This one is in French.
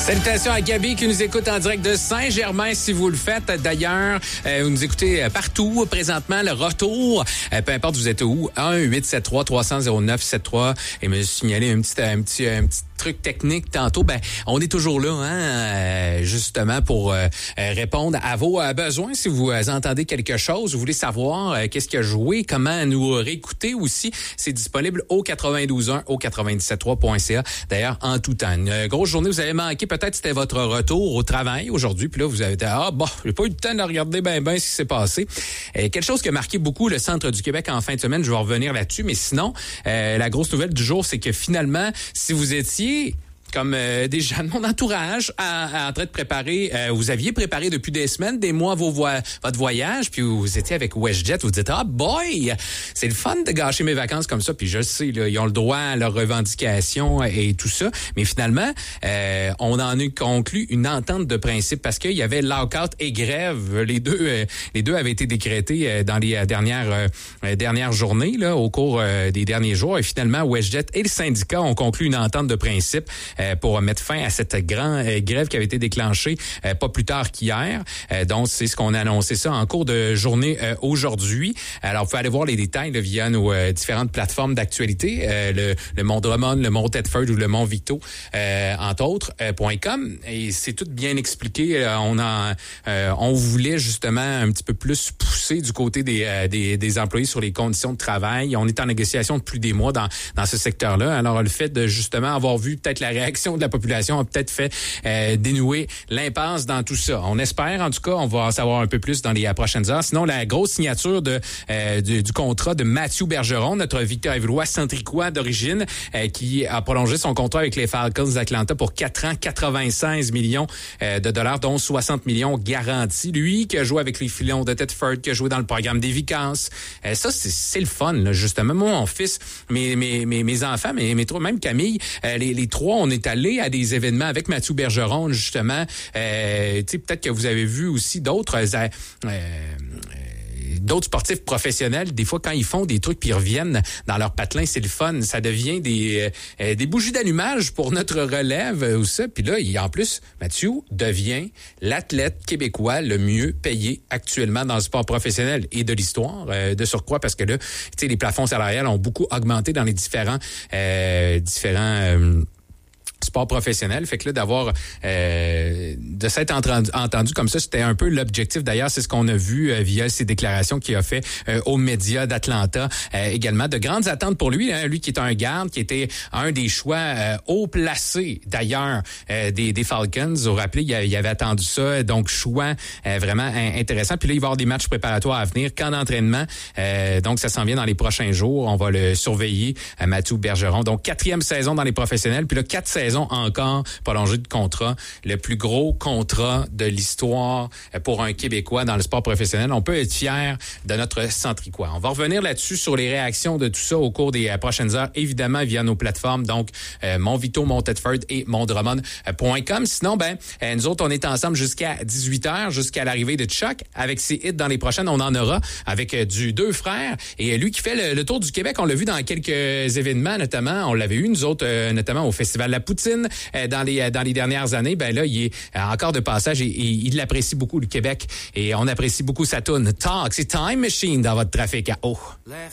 Salutations à Gabi qui nous écoute en direct de Saint-Germain si vous le faites. D'ailleurs, vous nous écoutez partout présentement, le retour. Peu importe vous êtes où, 1-873-300-0973 et me signaler un petit truc technique tantôt. On est toujours là, justement pour répondre à vos besoins. Si vous entendez quelque chose, vous voulez savoir qu'est-ce qui a joué, comment nous réécouter aussi, c'est disponible au 92.1, au 97.3.ca. D'ailleurs, en tout temps. Une grosse journée, vous avez manqué, peut-être c'était votre retour au travail aujourd'hui, puis là, vous avez dit, j'ai pas eu le temps de regarder ben ce qui s'est passé. Quelque chose qui a marqué beaucoup le centre du Québec en fin de semaine, je vais revenir là-dessus, mais sinon, la grosse nouvelle du jour, c'est que finalement, si vous étiez comme des gens de mon entourage en train de préparer, vous aviez préparé depuis des semaines, des mois votre voyage, puis vous étiez avec WestJet, vous dites boy, c'est le fun de gâcher mes vacances comme ça, puis je le sais, là, ils ont le droit à leurs revendications et tout ça, mais finalement, on en a conclu une entente de principe parce qu'il y avait lockout et grève, les deux avaient été décrétés dans les dernières journées là, au cours des derniers jours, et finalement WestJet et le syndicat ont conclu une entente de principe pour mettre fin à cette grande grève qui avait été déclenchée pas plus tard qu'hier. Donc, c'est ce qu'on a annoncé ça en cours de journée aujourd'hui. Alors, vous pouvez aller voir les détails là, via nos différentes plateformes d'actualité, le Mont Drummond, le Mont Tedford ou le Mont Victo, entre autres, .com. Et c'est tout bien expliqué. On voulait justement un petit peu plus pousser du côté des employés sur les conditions de travail. On est en négociation depuis des mois dans ce secteur-là. Alors, le fait de justement avoir vu peut-être la réaction de la population a peut-être fait dénouer l'impasse dans tout ça. On espère, en tout cas, on va en savoir un peu plus dans les prochaines heures. Sinon, la grosse signature du contrat de Mathieu Bergeron, notre Victor-Évreux centricois d'origine, qui a prolongé son contrat avec les Falcons d'Atlanta pour 4 ans, 96 millions de dollars, dont 60 millions garantis. Lui, qui a joué avec les Filons de Tedford, qui a joué dans le programme des Vicances. Ça, c'est le fun, là, justement. Moi, mon fils, mes enfants, mes trois, même Camille, les trois, on est allés à des événements avec Mathieu Bergeron, justement. Peut-être que vous avez vu aussi d'autres sportifs professionnels, des fois, quand ils font des trucs puis ils reviennent dans leur patelin, c'est le fun. Ça devient des bougies d'allumage pour notre relève ou ça. Puis là, en plus, Mathieu devient l'athlète québécois le mieux payé actuellement dans le sport professionnel et de l'histoire, de surcroît, parce que là, les plafonds salariales ont beaucoup augmenté dans les différents sport professionnel. Fait que là, d'avoir de s'être entendu comme ça, c'était un peu l'objectif. D'ailleurs, c'est ce qu'on a vu via ses déclarations qu'il a fait aux médias d'Atlanta. Également, de grandes attentes pour lui. Lui qui est un garde, qui était un des choix haut placés, d'ailleurs, des Falcons. Vous vous rappelez, il avait attendu ça. Donc, choix vraiment intéressant. Puis là, il va y avoir des matchs préparatoires à venir, camp d'entraînement. Donc, ça s'en vient dans les prochains jours. On va le surveiller, Mathieu Bergeron. Donc, 4e saison dans les professionnels. Puis là, 4 saisons encore prolongé de contrat, le plus gros contrat de l'histoire pour un Québécois dans le sport professionnel. On peut être fier de notre centricois. On va revenir là-dessus sur les réactions de tout ça au cours des prochaines heures, évidemment via nos plateformes, donc Mont Victo, Mont Tedford et montdrummond.com. Sinon, nous autres, on est ensemble jusqu'à 18h, jusqu'à l'arrivée de Chuck. Avec ses hits dans les prochaines, on en aura avec du Deux Frères. Et lui qui fait le tour du Québec, on l'a vu dans quelques événements, notamment, on l'avait eu, nous autres, notamment au Festival La Poutine, dans les dernières années. Là, il est encore de passage et il l'apprécie beaucoup, le Québec. Et on apprécie beaucoup sa toune. Talk, c'est Time Machine dans votre trafic à eau.